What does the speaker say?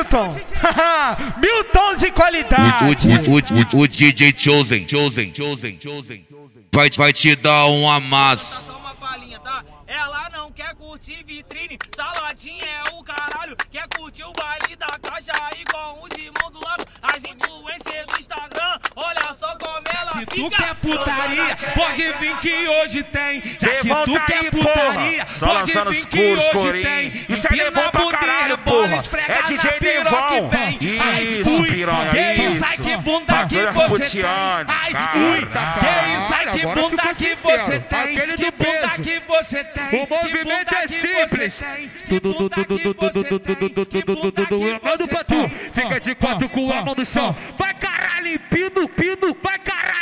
Milton. Mil tons de qualidade. O DJ Chosen vai te dar um amasso. Só uma palhinha, tá? Ela não quer curtir vitrine, saladinha é o caralho. Quer curtir o baile da caixa aí com os irmãos do lado. As influências do Instagram, olha só como ela Se fica. tu quer putaria, pode vir que hoje tem. Já que Levanta tu quer aí, putaria, porra. Só pode lançando vir os que curos, hoje corinho. tem. Isso é Devon pra caralho, porra. É DJ Devon. Isso, piranha, isso. Sai que bunda que Bagulho você tem. roteando, Ai, cara. ui, que isso, ai, que Agora bunda ficou que sincero. você tem. Aquele Que do bunda peso. que você tem. O movimento é simples. Manda pra tu, fica de quatro com a mão no chão. Vai caralho, pino,